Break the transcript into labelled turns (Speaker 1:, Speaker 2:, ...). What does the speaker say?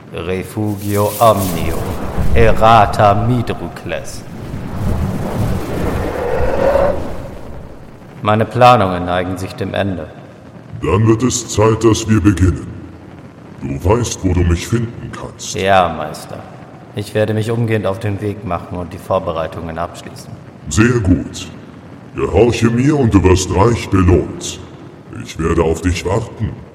Speaker 1: Refugio omnium, errata Midrucles. Meine Planungen neigen sich dem Ende.
Speaker 2: Dann wird es Zeit, dass wir beginnen. Du weißt, wo du mich finden kannst.
Speaker 1: Ja, Meister. Ich werde mich umgehend auf den Weg machen und die Vorbereitungen abschließen.
Speaker 2: Sehr gut. Gehorche mir und du wirst reich belohnt. Ich werde auf dich warten.